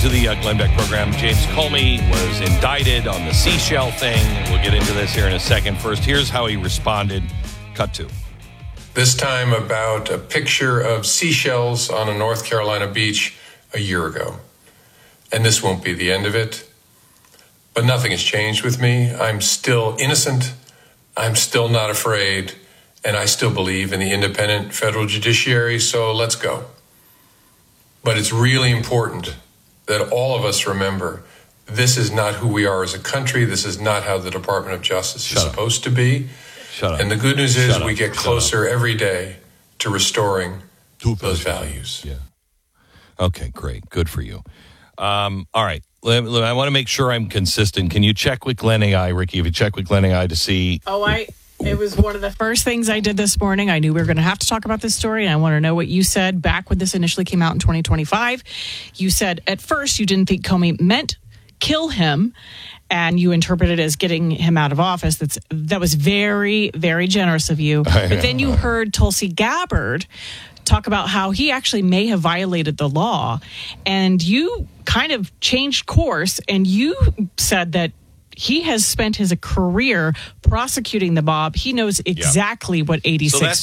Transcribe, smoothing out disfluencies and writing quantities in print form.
to the Glenn Beck program. James Comey was indicted on the seashell thing. We'll get into this here in a second. First, here's how he responded. Cut to. This time about a picture of seashells on a North Carolina beach a year ago. And this won't be the end of it. But nothing has changed with me. I'm still innocent. I'm still not afraid. And I still believe in the independent federal judiciary. So let's go. But it's really important that all of us remember this is not who we are as a country. This is not how the Department of Justice is supposed to be. Shut up. And the good news is we get closer every day to restoring those values. Yeah. Okay, great. Good for you. All right. I want to make sure I'm consistent. Can you check with Glenn AI, Ricky? If you check with Glenn AI to see... It was one of the first things I did this morning. I knew we were going to have to talk about this story, and I want to know what you said back when this initially came out in 2025. You said at first you didn't think Comey meant kill him, and you interpreted it as getting him out of office. That was very, very generous of you. But then you heard Tulsi Gabbard talk about how he actually may have violated the law, and you kind of changed course, and you said that he has spent his career prosecuting the mob. He knows exactly what 86